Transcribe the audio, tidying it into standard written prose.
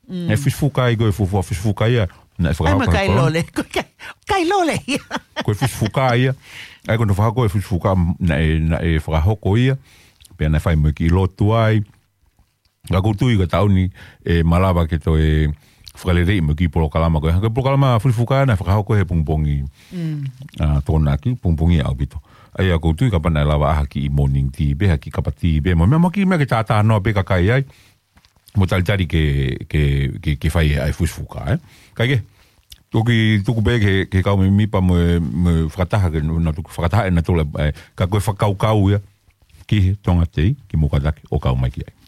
E fisfukai go e fisfukai na Ai ma kai lole. Kai lole. Ko fisfukai ai ko no fa ko fisfuka na e fa hoko ia. Pe na fai mo ki lotu ai. Ga ko tu i ga tauni e malava ke to e Fralere mo ki polo kalama ko. Ko polo kalama fisfuka na fa hoko he pungpongi. Tona ki pungpongi au bito. Ai ko tu ka pana lava haki i morning tea be haki kapati be mo ki me ke tata no be ka kai ai. Mo talitari ke fai ai fusfuka, Kaike, tuku be ke kau mi pa mo whakataha na tuku whakataha na tole ka koe whakaukau ia ki tonga tei ki mokatake o kau mai ki ai.